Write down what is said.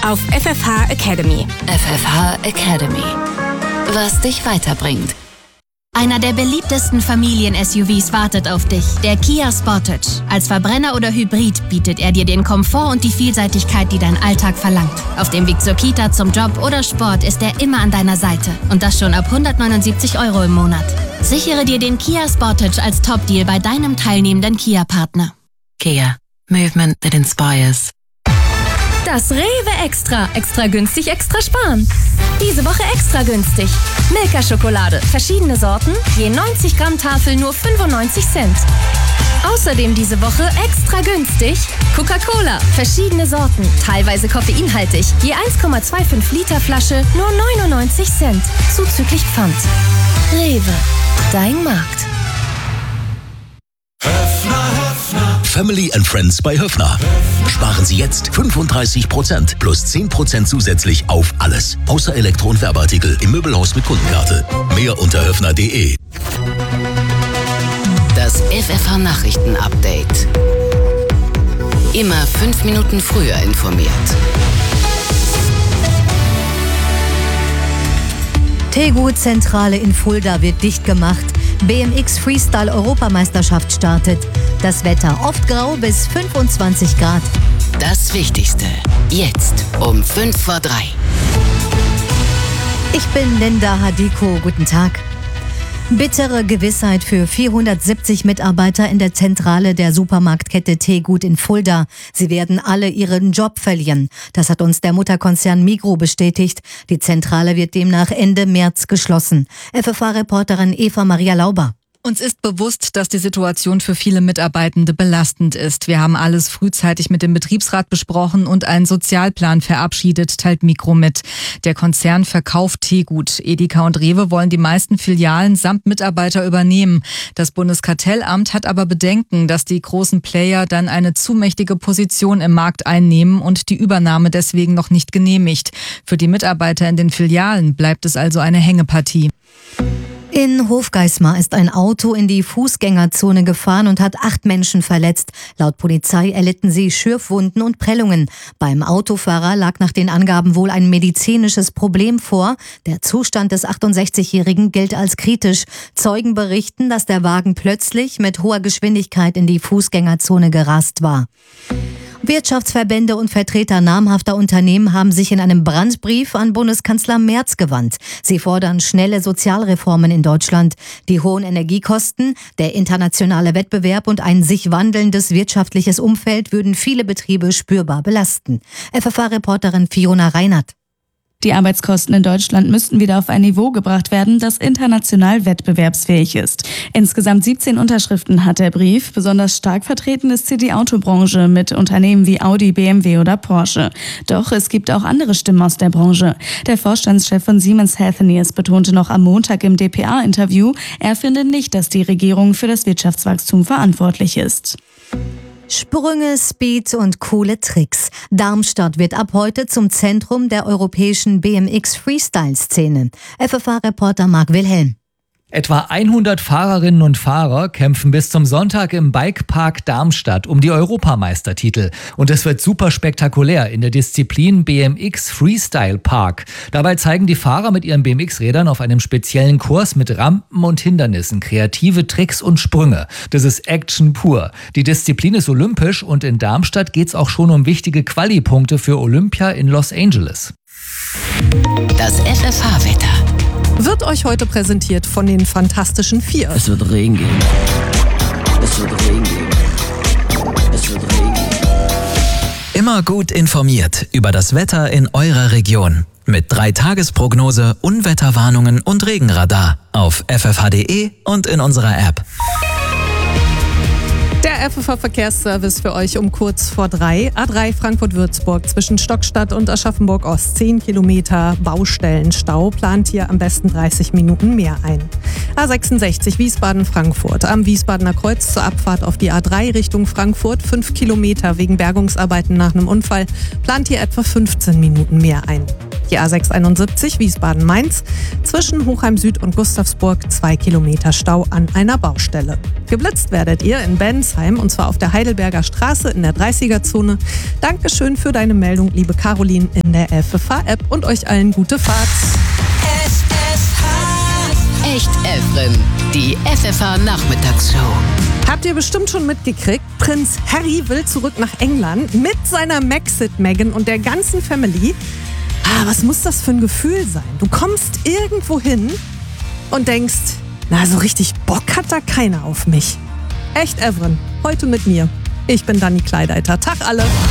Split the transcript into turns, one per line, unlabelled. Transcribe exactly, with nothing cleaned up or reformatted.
auf F F H Academy.
F F H Academy. Was dich weiterbringt.
Einer der beliebtesten Familien-S U Vs wartet auf dich, der Kia Sportage. Als Verbrenner oder Hybrid bietet er dir den Komfort und die Vielseitigkeit, die dein Alltag verlangt. Auf dem Weg zur Kita, zum Job oder Sport ist er immer an deiner Seite. Und das schon ab hundertneunundsiebzig Euro im Monat. Sichere dir den Kia Sportage als Top-Deal bei deinem teilnehmenden Kia-Partner.
Kia. Movement that inspires.
Das Rewe Extra. Extra günstig, extra sparen. Diese Woche extra günstig. Milka-Schokolade. Verschiedene Sorten. Je neunzig Gramm Tafel nur fünfundneunzig Cent. Außerdem diese Woche extra günstig. Coca-Cola. Verschiedene Sorten. Teilweise koffeinhaltig. Je eins Komma fünfundzwanzig Liter Flasche nur neunundneunzig Cent. Zuzüglich Pfand. Rewe. Dein Markt.
Family and Friends bei Höffner. Sparen Sie jetzt fünfunddreißig Prozent plus zehn Prozent zusätzlich auf alles. Außer Elektro- und Werbeartikel im Möbelhaus mit Kundenkarte. Mehr unter höffner punkt de.
Das F F H Nachrichten-Update. Immer fünf Minuten früher informiert.
Tegut-Zentrale in Fulda wird dicht gemacht. B M X Freestyle Europameisterschaft startet. Das Wetter oft grau bis fünfundzwanzig Grad.
Das Wichtigste. Jetzt um fünf vor drei.
Ich bin Linda Hadiko. Guten Tag. Bittere Gewissheit für vierhundertsiebzig Mitarbeiter in der Zentrale der Supermarktkette Tegut in Fulda. Sie werden alle ihren Job verlieren. Das hat uns der Mutterkonzern Migros bestätigt. Die Zentrale wird demnach Ende März geschlossen. F F H-Reporterin Eva Maria Lauber.
Uns ist bewusst, dass die Situation für viele Mitarbeitende belastend ist. Wir haben alles frühzeitig mit dem Betriebsrat besprochen und einen Sozialplan verabschiedet, teilt Migros mit. Der Konzern verkauft Tegut. Edeka und Rewe wollen die meisten Filialen samt Mitarbeiter übernehmen. Das Bundeskartellamt hat aber Bedenken, dass die großen Player dann eine zu mächtige Position im Markt einnehmen und die Übernahme deswegen noch nicht genehmigt. Für die Mitarbeiter in den Filialen bleibt es also eine Hängepartie.
In Hofgeismar ist ein Auto in die Fußgängerzone gefahren und hat acht Menschen verletzt. Laut Polizei erlitten sie Schürfwunden und Prellungen. Beim Autofahrer lag nach den Angaben wohl ein medizinisches Problem vor. Der Zustand des achtundsechzigjährigen gilt als kritisch. Zeugen berichten, dass der Wagen plötzlich mit hoher Geschwindigkeit in die Fußgängerzone gerast war. Wirtschaftsverbände und Vertreter namhafter Unternehmen haben sich in einem Brandbrief an Bundeskanzler Merz gewandt. Sie fordern schnelle Sozialreformen in Deutschland. Die hohen Energiekosten, der internationale Wettbewerb und ein sich wandelndes wirtschaftliches Umfeld würden viele Betriebe spürbar belasten. F F H-Reporterin Fiona Reinert.
Die Arbeitskosten in Deutschland müssten wieder auf ein Niveau gebracht werden, das international wettbewerbsfähig ist. Insgesamt siebzehn Unterschriften hat der Brief. Besonders stark vertreten ist hier die Autobranche mit Unternehmen wie Audi, B M W oder Porsche. Doch es gibt auch andere Stimmen aus der Branche. Der Vorstandschef von Siemens Healthineers betonte noch am Montag im D P A-Interview, er finde nicht, dass die Regierung für das Wirtschaftswachstum verantwortlich ist.
Sprünge, Speed und coole Tricks. Darmstadt wird ab heute zum Zentrum der europäischen B M X Freestyle-Szene. F F H-Reporter Marc Wilhelm.
Etwa hundert Fahrerinnen und Fahrer kämpfen bis zum Sonntag im Bikepark Darmstadt um die Europameistertitel. Und es wird super spektakulär in der Disziplin B M X Freestyle Park. Dabei zeigen die Fahrer mit ihren B M X-Rädern auf einem speziellen Kurs mit Rampen und Hindernissen kreative Tricks und Sprünge. Das ist Action pur. Die Disziplin ist olympisch und in Darmstadt geht's auch schon um wichtige Quali-Punkte für Olympia in Los Angeles.
Das F F H-Wetter
wird euch heute präsentiert von den Fantastischen Vier.
Es wird Regen geben. Es wird Regen geben. Es wird Regen geben.
Immer gut informiert über das Wetter in eurer Region. Mit drei Tagesprognose, Unwetterwarnungen und Regenradar auf f f h punkt de und in unserer App.
Der F F H-Verkehrsservice für euch um kurz vor drei. A drei Frankfurt-Würzburg zwischen Stockstadt und Aschaffenburg-Ost. zehn Kilometer Baustellenstau. Plant hier am besten dreißig Minuten mehr ein. A sechsundsechzig Wiesbaden-Frankfurt. Am Wiesbadener Kreuz zur Abfahrt auf die A drei Richtung Frankfurt. fünf Kilometer wegen Bergungsarbeiten nach einem Unfall. Plant hier etwa fünfzehn Minuten mehr ein. Die A sechshunderteinundsiebzig Wiesbaden-Mainz zwischen Hochheim Süd und Gustavsburg zwei Kilometer Stau an einer Baustelle. Geblitzt werdet ihr in Bensheim und zwar auf der Heidelberger Straße in der dreißiger-Zone. Dankeschön für deine Meldung, liebe Caroline, in der F F H-App und euch allen gute Fahrt.
F F H. Echt Evren. Die F F H-Nachmittagsshow.
Habt ihr bestimmt schon mitgekriegt, Prinz Harry will zurück nach England mit seiner Maxit Meghan und der ganzen Family. Ah, was muss das für ein Gefühl sein? Du kommst irgendwo hin und denkst, na, so richtig Bock hat da keiner auf mich. Echt Evren, heute mit mir. Ich bin Dani Kleideiter. Tag alle.